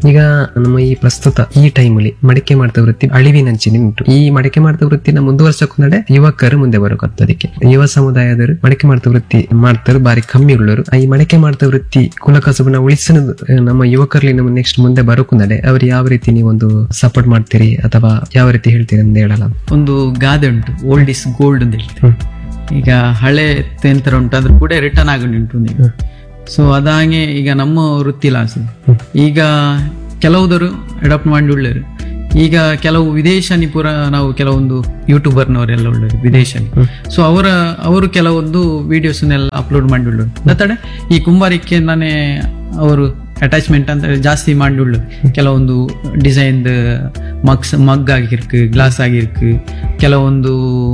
ಈಗ ನಮ್ಮ ಈ ಪ್ರಸ್ತುತ ಈ ಟೈಮಲ್ಲಿ ಮಡಿಕೆ ಮಾಡ್ತಾ ವೃತ್ತಿ ಅಳಿವಿನಂಚಿನ ಉಂಟು. ಈ ಮಡಿಕೆ ಮಾಡ್ತಾ ವೃತ್ತಿನ ಮುಂದುವರ್ಸಕೊಂಡೆ ಯುವಕರು ಮುಂದೆ ಬರಕತ್ತದಕ್ಕೆ. ಯುವ ಸಮುದಾಯದವರು ಮಡಿಕೆ ಮಾಡ್ತಾ ವೃತ್ತಿ ಮಾಡ್ತಾರೆ ಬಾರಿ ಕಮ್ಮಿ ಉಳ್ಳವರು. ಈ ಮಡಿಕೆ ಮಾಡ್ತಾ ವೃತ್ತಿ ಕುಲಕಸಬನ್ನ ಉಳಿಸಲು ನಮ್ಮ ಯುವಕರಲ್ಲಿ ನಮ್ಮ ನೆಕ್ಸ್ಟ್ ಮುಂದೆ ಬರೋಕುಂದಡೆ ಅವ್ರು ಯಾವ ರೀತಿ ನೀವೊಂದು ಸಪೋರ್ಟ್ ಮಾಡ್ತೀರಿ ಅಥವಾ ಯಾವ ರೀತಿ ಹೇಳ್ತೀರಿ ಅಂತ ಹೇಳಲ್ಲ. ಒಂದು ಗಾದೆ ಉಂಟು, ಓಲ್ಡ್ ಇಸ್ ಗೋಲ್ಡ್ ಅಂತ ಹೇಳ್ತೀವಿ. ಈಗ ಹಳೆ ಎಂತರ ಉಂಟು ಅದ್ರ ಕೂಡ ರಿಟರ್ನ್ ಆಗಿ ಉಂಟು ನೀವು. ಸೊ ಅದಾಗೆ ಈಗ ನಮ್ಮ ವೃತ್ತಿ ಲಾಸ್ ಈಗ ಕೆಲವುದರು ಅಡಾಪ್ಟ್ ಮಾಡಿ ಉಳ್ಳರು. ಈಗ ಕೆಲವು ವಿದೇಶನಿ ಪುರ ನಾವು ಕೆಲವೊಂದು ಯೂಟ್ಯೂಬರ್ನವರೆಲ್ಲ ಉಳ್ಳರು ವಿದೇಶನಿ. ಸೊ ಅವರು ಕೆಲವೊಂದು ವಿಡಿಯೋಸ್ನೆಲ್ಲ ಅಪ್ಲೋಡ್ ಮಾಡಿ ಉಳ್ಳರು. ಮತ್ತಡೆ ಈ ಕುಂಬಾರಿಕೆ ನಾನೇ ಅವರು ಅಟ್ಯಾಚ್ಮೆಂಟ್ ಅಂತ ಜಾಸ್ತಿ ಮಾಡಿ ಉಳ್ಳರು. ಕೆಲವೊಂದು ಡಿಸೈನ್ ಮಗ್ ಆಗಿರ್ಕು, ಗ್ಲಾಸ್ ಆಗಿರ್ಕು, ಕೆಲವೊಂದು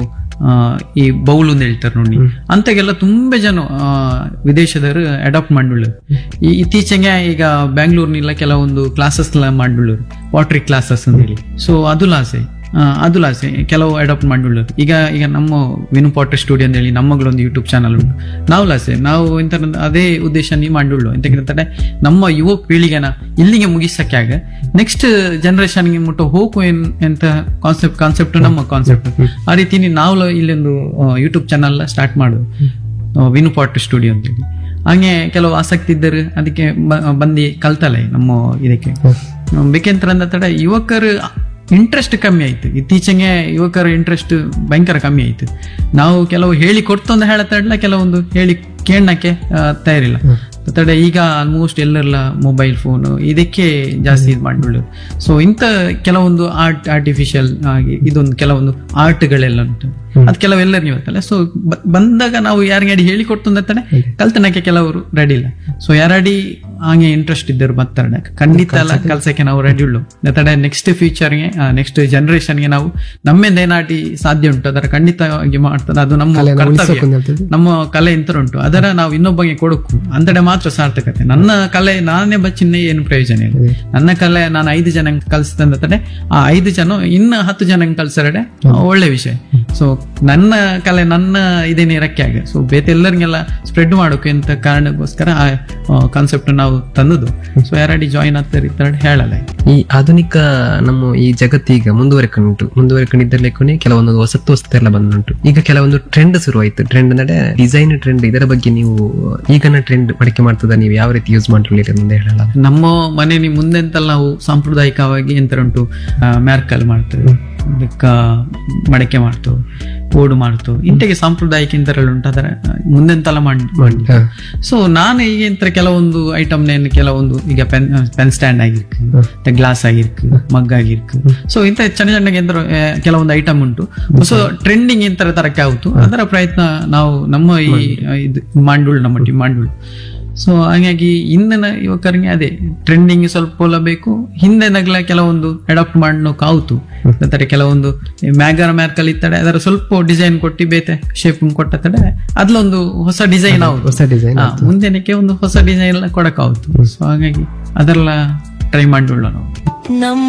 ಈ ಬೌಲ್ ಅಂತ ಹೇಳ್ತಾರೆ ನೋಡಿ, ಅಂತಾಗೆಲ್ಲ ತುಂಬಾ ಜನ ವಿದೇಶದವರು ಅಡಾಪ್ಟ್ ಮಾಡಿಳ್ಳರು. ಇತ್ತೀಚೆಗೆ ಈಗ ಬ್ಯಾಂಗ್ಳೂರ್ನೆಲ್ಲ ಕೆಲವೊಂದು ಕ್ಲಾಸಸ್ ಮಾಡಿಳ್ಳರು, ವಾಟ್ರಿ ಕ್ಲಾಸಸ್ ಅಂತ ಹೇಳಿ. ಸೊ ಅದು ಲಾಸೆ ಕೆಲವು ಅಡಾಪ್ಟ್ ಮಾಡಿಳ್ಳರು. ಈಗ ನಮ್ಮ ವಿನು ಪಾಟರ್ ಸ್ಟುಡಿಯೋ ಅಂತ ಹೇಳಿ ನಮ್ಮಗಳೊಂದು ಯೂಟ್ಯೂಬ್ ಚಾನಲ್ ಉಂಟು. ನಾವು ಎಂತ ಅದೇ ಉದ್ದೇಶ ಮಾಡಿಳ್ಳು ಎಂತ ಹೇಳ್ತಾರೆ, ನಮ್ಮ ಯುವ ಪೀಳಿಗೆನ ಇಲ್ಲಿಗೆ ಮುಗಿಸಕ್ಕೆ ಆಗ ನೆಕ್ಸ್ಟ್ ಜನರೇಷನ್ಗೆ ಮುಟ್ಟ ಹೋಗು ಎಂತ ಕಾನ್ಸೆಪ್ಟ್ ನಮ್ಮ ಕಾನ್ಸೆಪ್ಟ್. ಆ ರೀತಿ ನಾವು ಇಲ್ಲೊಂದು ಯೂಟ್ಯೂಬ್ ಚಾನಲ್ ಸ್ಟಾರ್ಟ್ ಮಾಡುದು, ವಿನು ಪಾಟರ್ ಸ್ಟುಡಿಯೋ ಅಂತ ಹೇಳಿ. ಹಂಗೆ ಕೆಲವು ಆಸಕ್ತಿ ಇದ್ದರು ಅದಕ್ಕೆ ಬಂದು ಕಲ್ತಲ್ಲ ನಮ್ಮ ಇದಕ್ಕೆ ಬೇಕೆಂತ ತಡ ಯುವಕರು ಇಂಟ್ರೆಸ್ಟ್ ಕಮ್ಮಿ ಆಯ್ತು. ಇತ್ತೀಚೆಗೆ ಯುವಕರ ಇಂಟ್ರೆಸ್ಟ್ ಭಯಂಕರ ಕಮ್ಮಿ ಆಯ್ತು. ನಾವು ಕೆಲವು ಹೇಳಿ ಕೊಡ್ತಂದ ಹೇಳತ್ತಡ್ಲ ಕೆಲವೊಂದು ಹೇಳಿ ಕೇಳಕ್ಕೆ ತಯಾರಿಲ್ಲ ತಡೆ. ಈಗ ಆಲ್ಮೋಸ್ಟ್ ಎಲ್ಲರೆಲ್ಲ ಮೊಬೈಲ್ ಫೋನ್ ಇದಕ್ಕೆ ಜಾಸ್ತಿ ಇದು ಮಾಡಿಕೊಳ್ಳೋದು. ಸೊ ಇಂಥ ಕೆಲವೊಂದು ಆರ್ಟಿಫಿಷಿಯಲ್ ಆಗಿ ಇದೊಂದು ಕೆಲವೊಂದು ಆರ್ಟ್ಗಳೆಲ್ಲ ಉಂಟು, ಅದು ಕೆಲವೆಲ್ಲರೂ ನೀವು ಗೊತ್ತಲ್ಲ. ಸೊ ಬಂದಾಗ ನಾವು ಯಾರಿಗೆ ಹೇಳಿ ಕೊಡ್ತಂದ್ರೆ ಕಲ್ತನಕ್ಕೆ ಕೆಲವರು ರೆಡಿ ಇಲ್ಲ. ಸೊ ಯಾರಡಿ ಹಾಗೆ ಇಂಟ್ರೆಸ್ಟ್ ಇದ್ದರು ಬರ್ತಾರೆ ಖಂಡಿತ ಎಲ್ಲ ಕಲ್ಸಕ್ಕೆ ನಾವು ರೆಡಿ ಉಳ್ಳು ತಡೆ. ನೆಕ್ಸ್ಟ್ ಫ್ಯೂಚರ್ಗೆ ನೆಕ್ಸ್ಟ್ ಜನರೇಷನ್ಗೆ ನಾವು ನಮ್ಮಿಂದ ಏನಾಟಿ ಸಾಧ್ಯ ಉಂಟು ಅದರ ಖಂಡಿತವಾಗಿ ಮಾಡ್ತದೆ. ಅದು ನಮ್ಮ ಕರ್ತವ್ಯ, ನಮ್ಮ ಕಲೆ ಎಂತ ಉಂಟು ಅದರ ನಾವು ಇನ್ನೊಬ್ಬಗೆ ಕೊಡಕು ಅಂತಡೆ ಮಾತ್ರ ಸಾರ್ಥಕತೆ. ನನ್ನ ಕಲೆ ನಾನೇ ಬಚ್ಚಿನ್ನೇ ಏನು ಪ್ರಯೋಜನ ಇಲ್ಲ. ನನ್ನ ಕಲೆ ನಾನು 5 ಜನ ಕಲಿಸ್ತಂದ ತಡೆ ಆ 5 ಜನ ಇನ್ನು 10 ಜನ ಕಲ್ಸರಡೆ ಒಳ್ಳೆ ವಿಷಯ. ಸೊ ನನ್ನ ಕಲೆ ನನ್ನ ಇದೇನೆ ಇರಕ್ಕೆ ಆಗ. ಸೊ ಬೇತೆ ಎಲ್ಲರಿಗೆಲ್ಲ ಸ್ಪ್ರೆಡ್ ಮಾಡೋಕೆ ಅಂತ ಕಾರಣಕ್ಕೋಸ್ಕರ ಆ ಕಾನ್ಸೆಪ್ಟ್ ನಾವು ತಂದದ್ದು. ಸೊ ಯಾರಡಿ ಜಾಯಿನ್ ಆಗ್ತಾರೆ ಹೇಳಲ್ಲ. ಈ ಆಧುನಿಕ ನಮ್ಮ ಈ ಜಗತ್ತೀಗ ಮುಂದುವರೆಕೊಂಡಿದ್ದರ್ಲೇಕೊನೆ ಕೆಲವೊಂದು ಹೊಸತೆಲ್ಲ ಬಂದುಂಟು. ಈಗ ಕೆಲವೊಂದು ಟ್ರೆಂಡ್ ಶುರುವಾಯ್ತು. ಟ್ರೆಂಡ್ ಅಂದ್ರೆ ಡಿಸೈನ್ ಟ್ರೆಂಡ್. ಇದರ ಬಗ್ಗೆ ನೀವು ಈಗನ ಟ್ರೆಂಡ್ ಮಡಿಕೆ ಮಾಡ್ತದ ನೀವು ಯಾವ ರೀತಿ ಯೂಸ್ ಮಾಡ್ಕೊಳ್ಳಿ ಮುಂದೆ ಹೇಳಲ್ಲ. ನಮ್ಮ ಮನೆ ಮುಂದೆಂತಲ್ಲ ನಾವು ಸಾಂಪ್ರದಾಯಿಕವಾಗಿ ಎಂತ ಉಂಟು, ಮ್ಯಾರ್ಕಲ್ ಮಾಡ್ತೇವೆ, ಮಡಕೆ ಮಾಡ್ತೇವೆ, ಓಡು ಮಾಡ್ತೇವೆ, ಇಂತೆಗೆ ಸಾಂಪ್ರದಾಯಿಕ ಇಂತರಲ್ಲಿ ಉಂಟು ಅದರ ಮುಂದೆಂತೆಲ್ಲ ಮಾಡಿ. ಸೊ ನಾನು ಈಗ ಇಂತ ಕೆಲವೊಂದು ಐಟಮ್ ಕೆಲವೊಂದು ಈಗ ಪೆನ್ ಸ್ಟ್ಯಾಂಡ್ ಆಗಿರ್ಕು, ಗ್ಲಾಸ್ ಆಗಿರ್ಕು, ಮಗ್ ಆಗಿರ್ಕು. ಸೊ ಇಂತ ಚೆನ್ನಾಗಿ ಕೆಲವೊಂದು ಐಟಮ್ ಉಂಟು. ಸೊ ಟ್ರೆಂಡಿಂಗ್ ಇಂತರ ತರಕ್ಕೆ ಆಗುತ್ತು. ಅದರ ಪ್ರಯತ್ನ ನಾವು ನಮ್ಮ ಈ ಮಂಡುಳು ನಮ್ಮ ಟೀಮ್ ಮಂಡುಳು. ಸೊ ಹಾಗಾಗಿ ಹಿಂದಿನ ಯುವಕರಿಗೆ ಅದೇ ಟ್ರೆಂಡಿಂಗ್ ಸ್ವಲ್ಪ ಬೇಕು. ಹಿಂದೆನಗ್ಲ ಕೆಲವೊಂದು ಅಡಾಪ್ಟ್ ಮಾಡೋಕಾವುತು. ಕೆಲವೊಂದು ಮ್ಯಾರ್ಕಲ್ ಇತ್ತಡೆ ಅದರ ಸ್ವಲ್ಪ ಡಿಸೈನ್ ಕೊಟ್ಟಿ ಬೇತೆ ಶೇಪ್ ಕೊಟ್ಟತಡೆ ಅದ್ಲೊಂದು ಹೊಸ ಡಿಸೈನ್ ಮುಂದೆನಕ್ಕೆ ಒಂದು ಹೊಸ ಡಿಸೈನ್ ಎಲ್ಲ ಕೊಡಕಾವುತು. ಸೊ ಹಾಗಾಗಿ ಅದೆಲ್ಲ ಟ್ರೈ ಮಾಡೋಣ ನಾವು.